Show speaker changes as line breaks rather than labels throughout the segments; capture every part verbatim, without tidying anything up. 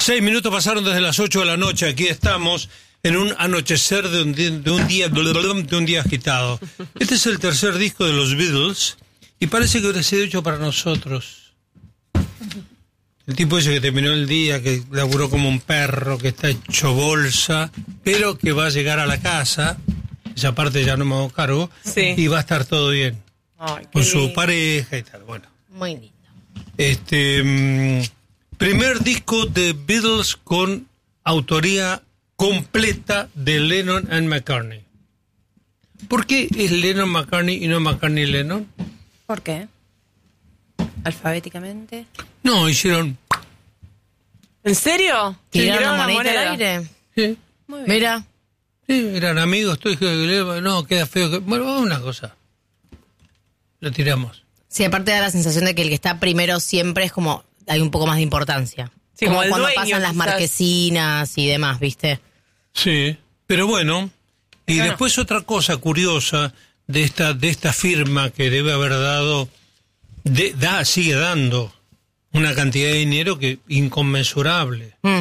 Seis minutos pasaron desde las ocho de la noche. Aquí estamos en un anochecer de un día, de un día, de un día agitado. Este es el tercer disco de los Beatles y parece que hubiera sido hecho para nosotros. El tipo ese que terminó el día, que laburó como un perro, que está hecho bolsa, pero que va a llegar a la casa, esa parte ya no me hago cargo,
sí.
Y va a estar todo bien.
Ay,
con
lindo.
Su pareja y tal. Bueno.
Muy lindo.
Este mmm, primer disco de Beatles con autoría completa de Lennon and McCartney. ¿Por qué es Lennon McCartney y no McCartney Lennon?
¿Por qué? ¿Alfabéticamente?
No, hicieron...
¿En serio?
¿Tiraron una
la
monedita al aire?
Sí,
Muy bien.
Mira.
sí, eran amigos, estoy no, queda feo. Que... Bueno, una cosa. Lo tiramos.
Sí, aparte da la sensación de que el que está primero siempre es como... Hay un poco más de importancia.
Sí,
como
como el
cuando
dueño,
pasan las
quizás.
marquesinas y demás, ¿viste?
Sí, pero bueno. Y
Bueno.
después otra cosa curiosa de esta, de esta firma que debe haber dado... De, da, sigue dando una cantidad de dinero que inconmensurable.
Mm.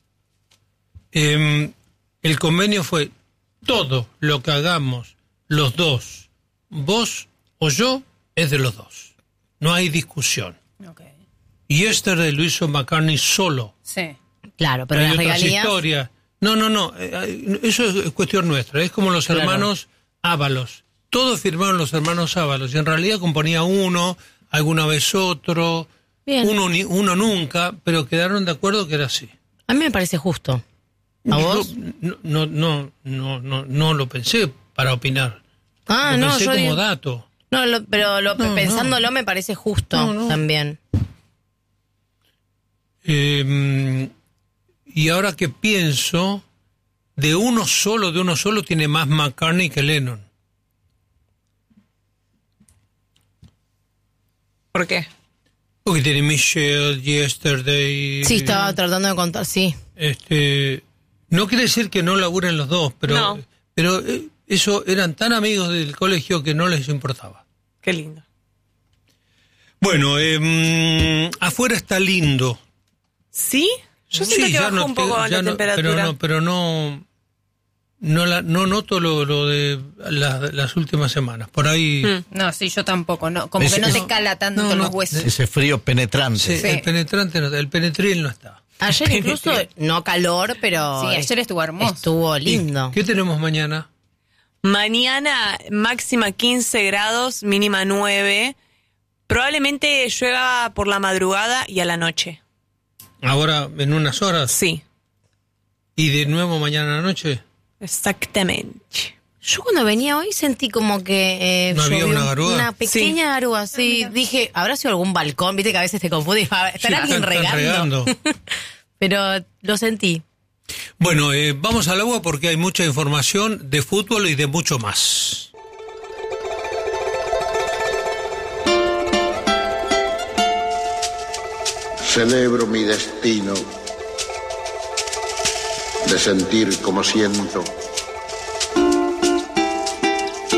Eh, el convenio fue todo lo que hagamos los dos, vos o yo, es de los dos. No hay discusión.
Ok.
Y Yesterday lo hizo McCartney solo.
Sí.
Claro, pero
Hay
las
otras
regalías...
historias. No, no, no. eh, Eso es cuestión nuestra. Es como los
Claro.
hermanos Ábalos. Todos firmaron los hermanos Ábalos. Y en realidad componía uno, alguna vez otro,
Bien.
uno, ni- uno nunca, pero quedaron de acuerdo que era así.
A mí me parece justo. ¿A
Yo
vos?
No, no, no, no, no, no lo pensé para opinar.
Ah,
lo
no,
pensé
yo
como
digo-
dato.
No, lo- pero lo,
No,
pensándolo me parece justo
No, no.
también.
Eh, y ahora que pienso, de uno solo, de uno solo tiene más McCartney que Lennon.
¿Por qué?
Porque tiene Michelle, Yesterday.
Sí, estaba tratando de contar, sí.
Este, no quiere decir que no laburen los dos, pero,
No.
pero eh, eso eran tan amigos del colegio que no les importaba.
Qué lindo.
Bueno, eh, afuera está lindo.
¿Sí? Yo siento
Sí,
que
ya
bajó
no
un
te-
poco
ya
la
no-
temperatura.
Pero no, pero no, no, la, no noto lo, lo de la- las últimas semanas. Por ahí,
Mm.
No, sí, yo tampoco. No, como
Ese-
que no te
no,
cala tanto
no,
los
no.
huesos.
Ese frío penetrante.
sí,
Sí.
el penetrante, no, el penetril no está.
Ayer incluso, no calor, pero
Sí, ayer estuvo hermoso.
estuvo
¿Y
lindo.
¿Qué tenemos mañana?
Mañana máxima quince grados, mínima nueve. Probablemente llueva por la madrugada y a la noche.
Ahora, en unas horas.
Sí,
¿Y de nuevo mañana a la noche?
exactamente.
Yo cuando venía hoy sentí como que eh,
¿No había
llovió
una garúa?
Una pequeña
Sí.
garúa, sí. Dije, ¿habrá sido algún balcón? Viste que a veces te confundes. ¿Estará
Sí,
alguien
están- están
regando? Pero lo sentí.
Bueno, eh, vamos al agua porque hay mucha información de fútbol y de mucho más.
Celebro mi destino de sentir como siento,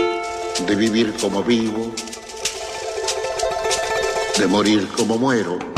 de vivir como vivo, de morir como muero.